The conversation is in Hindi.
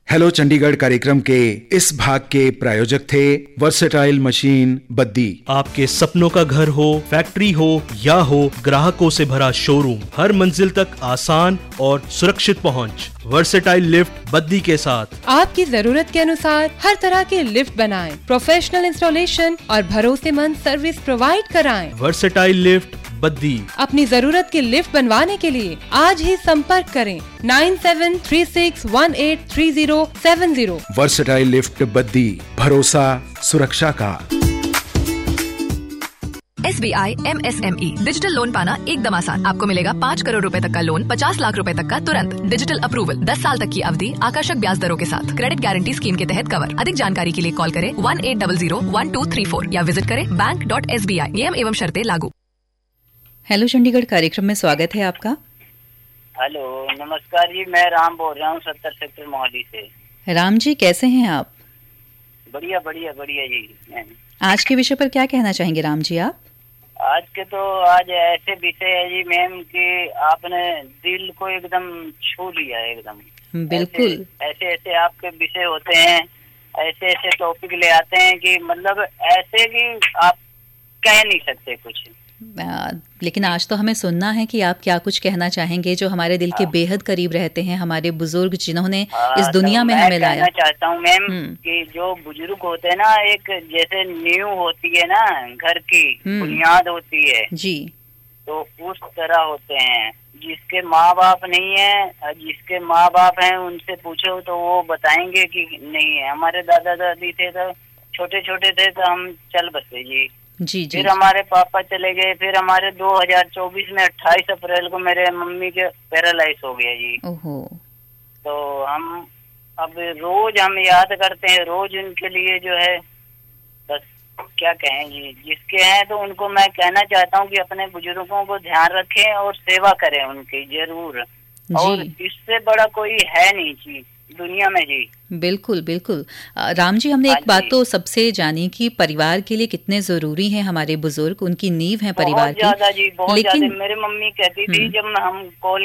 हेलो चंडीगढ़ कार्यक्रम के इस भाग के प्रायोजक थे वर्सेटाइल मशीन बद्दी। आपके सपनों का घर हो, फैक्ट्री हो या हो ग्राहकों से भरा शोरूम, हर मंजिल तक आसान और सुरक्षित पहुंच। वर्सेटाइल लिफ्ट बद्दी के साथ आपकी जरूरत के अनुसार हर तरह के लिफ्ट बनाएं, प्रोफेशनल इंस्टॉलेशन और भरोसेमंद सर्विस प्रोवाइड कराएं। Versatile lift Baddi. अपनी जरूरत की लिफ्ट बनवाने के लिए आज ही संपर्क करें 9736183070। वर्सेटाइल लिफ्ट बद्दी, भरोसा सुरक्षा का। SBI MSME डिजिटल लोन पाना एकदम आसान। आपको मिलेगा 5 करोड़ रुपए तक का लोन, 50 लाख रुपए तक का तुरंत। डिजिटल अप्रूवल, 10 साल तक की अवधि, आकर्षक ब्याज दरों के साथ। क्रेडिट गारंटी स्कीम के तहत कवर। अधिक जानकारी के लिए कॉल करें 18001234 या विजिट करें bank.sbi। नियम एवं शर्तें लागू। हेलो चंडीगढ़ कार्यक्रम में स्वागत है आपका। हेलो नमस्कार जी, मैं राम बोल रहा हूँ 70 सेक्टर मोहाली से। राम जी कैसे हैं आप? बढ़िया बढ़िया बढ़िया जी। आज के विषय पर क्या कहना चाहेंगे राम जी आप? आज ऐसे विषय है जी मैम कि आपने दिल को एकदम छू लिया है एकदम। बिल्कुल। ऐसे ऐसे आपके विषय होते हैं, ऐसे ऐसे टॉपिक ले आते हैं कि मतलब ऐसे कि आप कह नहीं सकते कुछ। लेकिन आज तो हमें सुनना है कि आप क्या कुछ कहना चाहेंगे जो हमारे दिल के बेहद करीब रहते हैं, हमारे बुजुर्ग जिन्होंने इस दुनिया में हमें लाया। मैं चाहता हूँ मैम कि जो बुजुर्ग होते हैं ना, एक जैसे नींव होती है ना, घर की बुनियाद होती है जी, तो उस तरह होते हैं। जिसके माँ बाप नहीं है, जिसके माँ बाप हैं उनसे पूछो तो वो बताएंगे कि नहीं है। हमारे दादा दादी थे तो छोटे छोटे थे तो हम चल बसे जी। जी। फिर हमारे पापा चले गए, फिर हमारे 2024 में 28 अप्रैल को मेरे मम्मी के पैरालाइज हो गया जी। ओहो। तो हम अब रोज हम याद करते हैं, रोज उनके लिए जो है बस क्या कहें जी। जिसके हैं तो उनको मैं कहना चाहता हूँ कि अपने बुजुर्गों को ध्यान रखें और सेवा करें उनकी जरूर। और इससे बड़ा कोई है नहीं जी दुनिया में जी। बिल्कुल बिल्कुल। राम जी, हमने एक बात तो सबसे जानी कि परिवार के लिए कितने जरूरी हैं हमारे बुजुर्ग, उनकी नींव है परिवार की। बहुत ज्यादा जी, बहुत ज्यादा। मेरी मम्मी कहती थी जब हम कॉल